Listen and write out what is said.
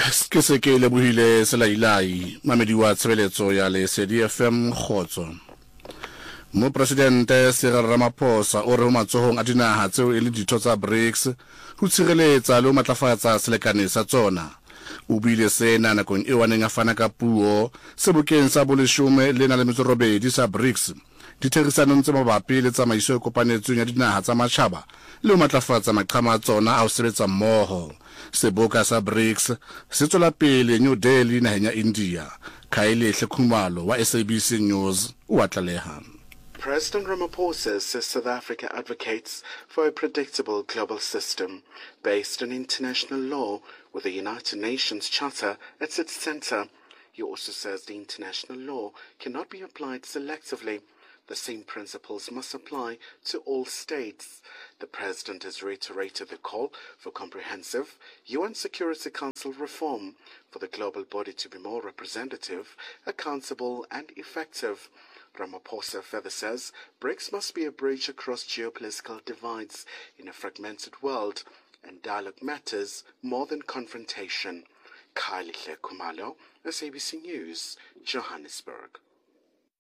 ke se ke lebohile selailai mamedi wa tshebeletso ya Lesedi FM Khotso. Mo presidente Cyril Ramaphosa o re ho matsohong a dinaha tseo e le ditho tsa BRICS ho tshireletsa le ho matlafatsa selekane sa tsona. O bile sena nakong eo a neng a fana ka puo sebokeng sa boleshome le na le metsorobedi sa BRICS ditherisanong tse mabapi le tsamaiso e kopanetsweng ya dinaha tsa matjhaba le ho matlafatsa maqhama a tsona a ho sebetsa mmoho. Seboka sa BRICS se tswela pele New Delhi naheng ya India. Khailehle Khumalo wa SABC News o atlaleha. President Ramaphosa says South Africa advocates for a predictable global system based on international law with the United Nations Charter at its center. He also says the international law cannot be applied selectively. The same principles must apply to all states. The President has reiterated the call for comprehensive UN Security Council reform for the global body to be more representative, accountable and effective. Ramaphosa further says BRICS must be a bridge across geopolitical divides in a fragmented world, and dialogue matters more than confrontation. Khailehle Khumalo, SABC News, Johannesburg.